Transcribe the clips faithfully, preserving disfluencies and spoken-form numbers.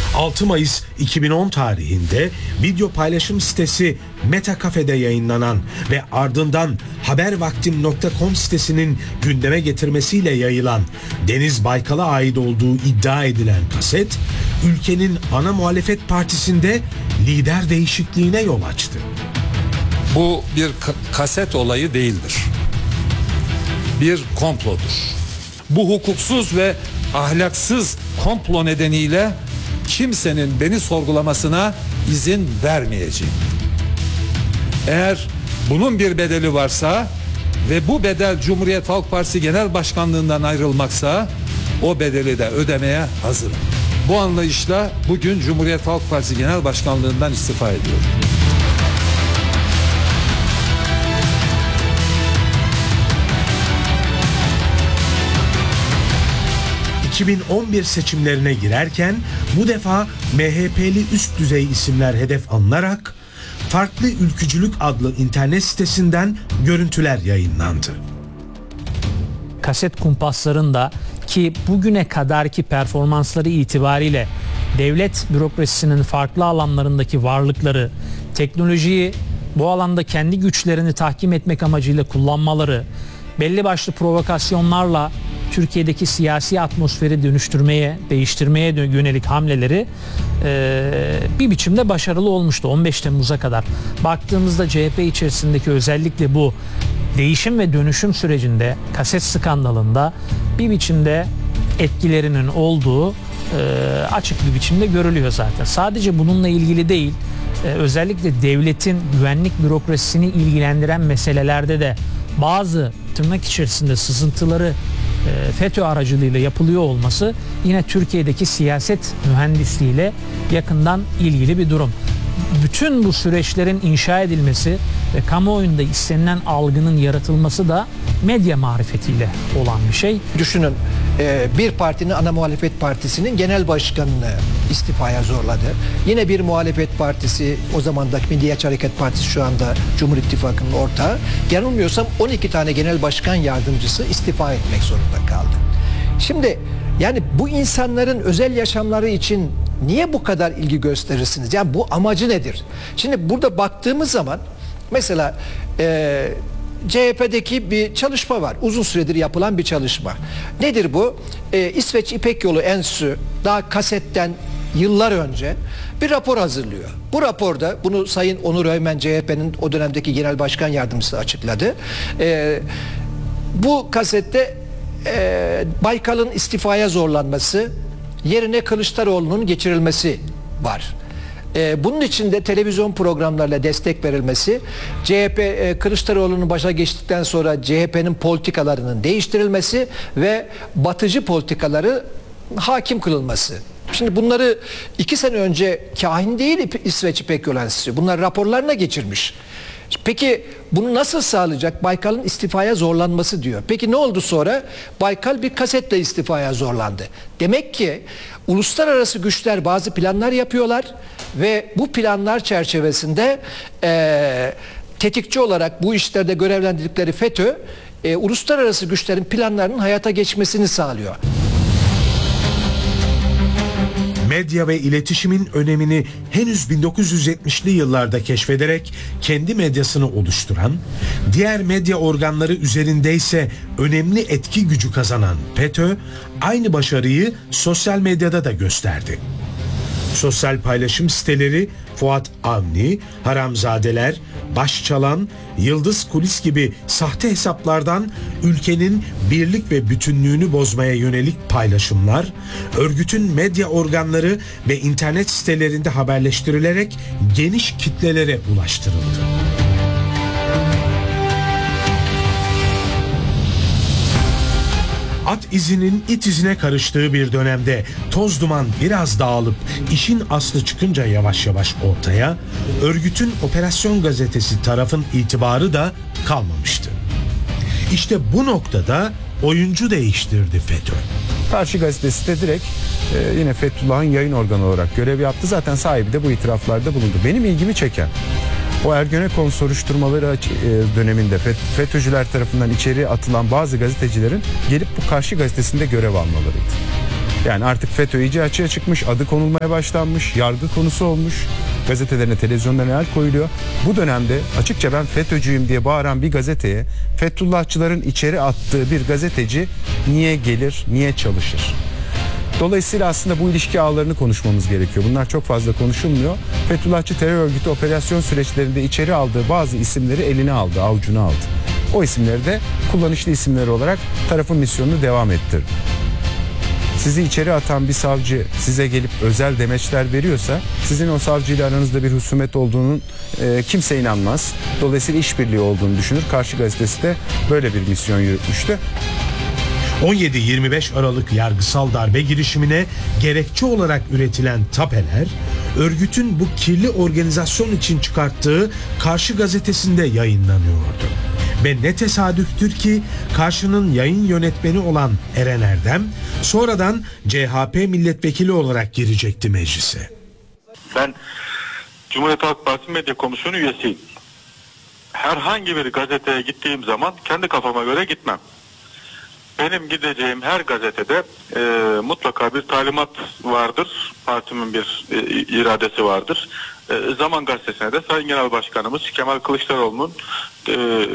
altı Mayıs iki bin on tarihinde video paylaşım sitesi Metacafe'de yayınlanan ve ardından habervaktim nokta com sitesinin gündeme getirmesiyle yayılan Deniz Baykal'a ait olduğu iddia edilen kaset, ülkenin ana muhalefet partisinde lider değişikliğine yol açtı. Bu bir ka- kaset olayı değildir. Bir komplodur. Bu hukuksuz ve ahlaksız komplo nedeniyle kimsenin beni sorgulamasına izin vermeyeceğim. Eğer bunun bir bedeli varsa ve bu bedel Cumhuriyet Halk Partisi Genel Başkanlığından ayrılmaksa o bedeli de ödemeye hazırım. Bu anlayışla bugün Cumhuriyet Halk Partisi Genel Başkanlığından istifa ediyorum. iki bin on bir seçimlerine girerken bu defa M H P'li üst düzey isimler hedef alınarak Farklı Ülkücülük adlı internet sitesinden görüntüler yayınlandı. Kaset kumpaslarında ki bugüne kadarki performansları itibariyle devlet bürokrasisinin farklı alanlarındaki varlıkları, teknolojiyi bu alanda kendi güçlerini tahkim etmek amacıyla kullanmaları, belli başlı provokasyonlarla Türkiye'deki siyasi atmosferi dönüştürmeye, değiştirmeye yönelik hamleleri e, bir biçimde başarılı olmuştu on beş Temmuz'a kadar. Baktığımızda C H P içerisindeki özellikle bu değişim ve dönüşüm sürecinde, kaset skandalında bir biçimde etkilerinin olduğu e, açık bir biçimde görülüyor zaten. Sadece bununla ilgili değil, e, özellikle devletin güvenlik bürokrasisini ilgilendiren meselelerde de bazı tırnak içerisinde sızıntıları FETÖ aracılığıyla yapılıyor olması yine Türkiye'deki siyaset mühendisliğiyle yakından ilgili bir durum. Bütün bu süreçlerin inşa edilmesi ve kamuoyunda istenilen algının yaratılması da medya marifetiyle olan bir şey. Düşünün, bir partinin, ana muhalefet partisinin genel başkanını istifaya zorladı. Yine bir muhalefet partisi, o zamandaki Milliyetçi Hareket Partisi, şu anda Cumhur İttifakı'nın ortağı, yanılmıyorsam on iki tane genel başkan yardımcısı istifa etmek zorunda kaldı. Şimdi yani bu insanların özel yaşamları için niye bu kadar ilgi gösterirsiniz? Yani bu amacı nedir? Şimdi burada baktığımız zaman mesela e, C H P'deki bir çalışma var. Uzun süredir yapılan bir çalışma. Nedir bu? Ee, İsveç İpek Yolu Enstitüsü daha kasetten yıllar önce bir rapor hazırlıyor. Bu raporda bunu Sayın Onur Öymen, C H P'nin o dönemdeki genel başkan yardımcısı açıkladı. Ee, bu kasette e, Baykal'ın istifaya zorlanması, yerine Kılıçdaroğlu'nun geçirilmesi var. Ee, bunun için de televizyon programlarıyla destek verilmesi, C H P e, Kılıçdaroğlu'nun başa geçtikten sonra C H P'nin politikalarının değiştirilmesi ve batıcı politikaları hakim kılınması. Şimdi bunları iki sene önce kahin değil İsveç İpek Yolu Enstitüsü, bunlar raporlarına geçirmiş. Peki bunu nasıl sağlayacak? Baykal'ın istifaya zorlanması diyor. Peki ne oldu sonra? Baykal bir kasetle istifaya zorlandı. Demek ki uluslararası güçler bazı planlar yapıyorlar ve bu planlar çerçevesinde e, tetikçi olarak bu işlerde görevlendirdikleri FETÖ e, uluslararası güçlerin planlarının hayata geçmesini sağlıyor. Medya ve iletişimin önemini henüz bin dokuz yüz yetmişli yıllarda keşfederek kendi medyasını oluşturan, diğer medya organları üzerinde ise önemli etki gücü kazanan FETÖ, aynı başarıyı sosyal medyada da gösterdi. Sosyal paylaşım siteleri Fuat Avni, Haramzadeler, Başçalan, Yıldız Kulis gibi sahte hesaplardan ülkenin birlik ve bütünlüğünü bozmaya yönelik paylaşımlar, örgütün medya organları ve internet sitelerinde haberleştirilerek geniş kitlelere ulaştırıldı. At izinin it izine karıştığı bir dönemde toz duman biraz dağılıp işin aslı çıkınca yavaş yavaş ortaya, örgütün Operasyon Gazetesi tarafın itibarı da kalmamıştı. İşte bu noktada oyuncu değiştirdi FETÖ. Karşı Gazetesi de direkt e, yine Fethullah'ın yayın organı olarak görev yaptı. Zaten sahibi de bu itiraflarda bulundu. Benim ilgimi çeken o Ergenekon soruşturmaları döneminde FETÖ'cüler tarafından içeri atılan bazı gazetecilerin gelip bu Karşı Gazetesi'nde görev almalarıydı. Yani artık FETÖ iyice açığa çıkmış, adı konulmaya başlanmış, yargı konusu olmuş. Gazetelerine, televizyonda neler koyuluyor. Bu dönemde açıkça ben FETÖ'cüyüm diye bağıran bir gazeteye Fethullahçıların içeri attığı bir gazeteci niye gelir, niye çalışır? Dolayısıyla aslında bu ilişki ağlarını konuşmamız gerekiyor. Bunlar çok fazla konuşulmuyor. Fethullahçı terör örgütü operasyon süreçlerinde içeri aldığı bazı isimleri eline aldı, avucuna aldı. O isimleri de kullanışlı isimleri olarak tarafın misyonunu devam ettirdi. Sizi içeri atan bir savcı size gelip özel demeçler veriyorsa sizin o savcıyla aranızda bir husumet olduğunun e, kimse inanmaz. Dolayısıyla işbirliği olduğunu düşünür. Karşı gazetesi de böyle bir misyon yürütmüştü. on yedi yirmi beş Aralık yargısal darbe girişimine gerekçe olarak üretilen tapeler, örgütün bu kirli organizasyon için çıkarttığı Karşı gazetesinde yayınlanıyordu. Ve ne tesadüftür ki Karşı'nın yayın yönetmeni olan Eren Erdem sonradan C H P milletvekili olarak girecekti meclise. Ben Cumhuriyet Halk Partisi Medya Komisyonu üyesiyim. Herhangi bir gazeteye gittiğim zaman kendi kafama göre gitmem. Benim gideceğim her gazetede e, mutlaka bir talimat vardır. Partimin bir e, iradesi vardır. E, Zaman Gazetesi'ne de Sayın Genel Başkanımız Kemal Kılıçdaroğlu'nun e, e,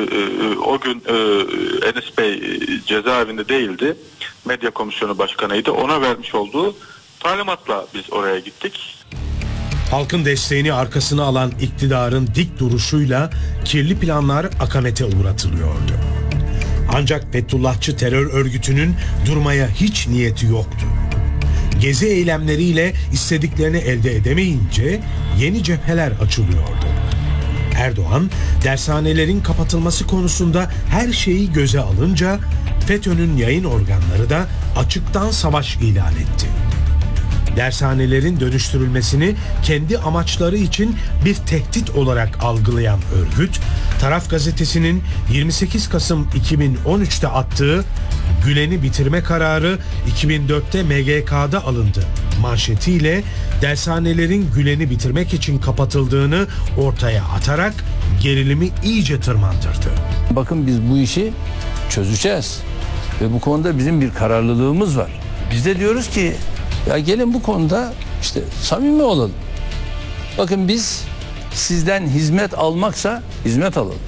o gün e, Enis Bey e, cezaevinde değildi. Medya Komisyonu Başkanıydı. Ona vermiş olduğu talimatla biz oraya gittik. Halkın desteğini arkasına alan iktidarın dik duruşuyla kirli planlar akamete uğratılıyordu. Ancak Fethullahçı terör örgütünün durmaya hiç niyeti yoktu. Gezi eylemleriyle istediklerini elde edemeyince yeni cepheler açılıyordu. Erdoğan, dershanelerin kapatılması konusunda her şeyi göze alınca FETÖ'nün yayın organları da açıktan savaş ilan etti. Dershanelerin dönüştürülmesini kendi amaçları için bir tehdit olarak algılayan örgüt, Taraf Gazetesi'nin yirmi sekiz Kasım iki bin on üç'te attığı "Gülen'i bitirme kararı iki bin dört'te M G K'da alındı" manşetiyle dershanelerin Gülen'i bitirmek için kapatıldığını ortaya atarak gerilimi iyice tırmandırdı. Bakın biz bu işi çözeceğiz ve bu konuda bizim bir kararlılığımız var. Biz de diyoruz ki ya gelin bu konuda işte samimi olalım. Bakın biz sizden hizmet almaksa hizmet alalım.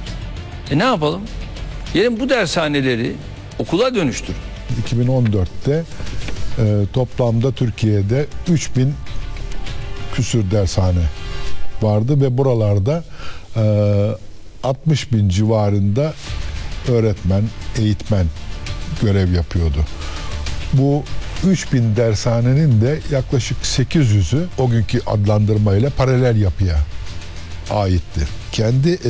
E ne yapalım? Gelin bu dershaneleri okula dönüştürün. iki bin on dört'te e, toplamda Türkiye'de üç bin küsür dershane vardı ve buralarda e, altmış bin civarında öğretmen, eğitmen görev yapıyordu. Bu üç bin dershanenin de yaklaşık sekiz yüz'ü o günkü adlandırmayla paralel yapıya aitti. Kendi e,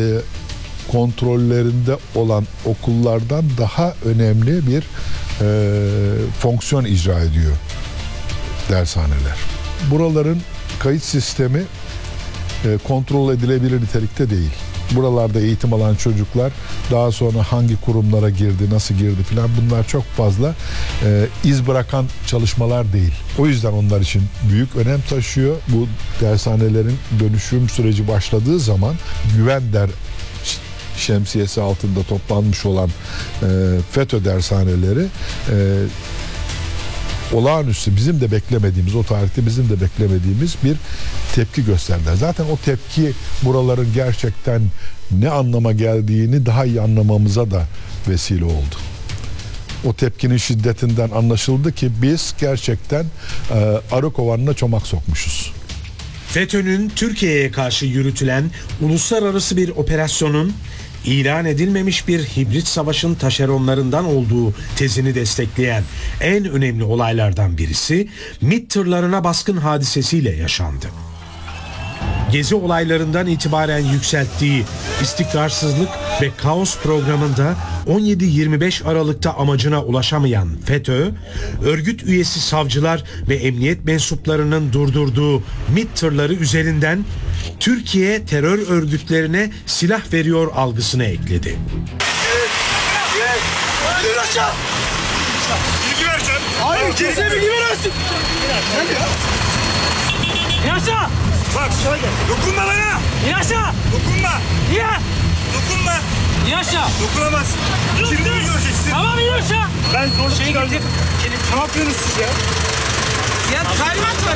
kontrollerinde olan okullardan daha önemli bir e, fonksiyon icra ediyor dershaneler. Buraların kayıt sistemi e, kontrol edilebilir nitelikte değil. Buralarda eğitim alan çocuklar daha sonra hangi kurumlara girdi, nasıl girdi filan, bunlar çok fazla e, iz bırakan çalışmalar değil. O yüzden onlar için büyük önem taşıyor. Bu dershanelerin dönüşüm süreci başladığı zaman güven der şemsiyesi altında toplanmış olan e, FETÖ dershaneleri e, olağanüstü, bizim de beklemediğimiz, o tarihte bizim de beklemediğimiz bir tepki gösterdiler. Zaten o tepki buraların gerçekten ne anlama geldiğini daha iyi anlamamıza da vesile oldu. O tepkinin şiddetinden anlaşıldı ki biz gerçekten e, arı kovanına çomak sokmuşuz. FETÖ'nün Türkiye'ye karşı yürütülen uluslararası bir operasyonun ilan edilmemiş bir hibrit savaşın taşeronlarından olduğu tezini destekleyen en önemli olaylardan birisi MİT tırlarına baskın hadisesiyle yaşandı. Gezi olaylarından itibaren yükselttiği istikrarsızlık ve kaos programında on yedi yirmi beş Aralık'ta amacına ulaşamayan FETÖ, örgüt üyesi savcılar ve emniyet mensuplarının durdurduğu MİT tırları üzerinden Türkiye terör örgütlerine silah veriyor algısını ekledi. Bilgi vereceğim. Hayır, kimse bilgi veremezsin. Yaşa! Bak, dokunma bana! Yaşa! Dokunma! Niye? Dokunma! Yaşa! Dokunamazsın. Şimdi mi göreceksin? Tamam, yaşa! Ben zorluk şey çıkardım. Kelepçe Ne yapıyorsunuz siz ya? Ya talimat var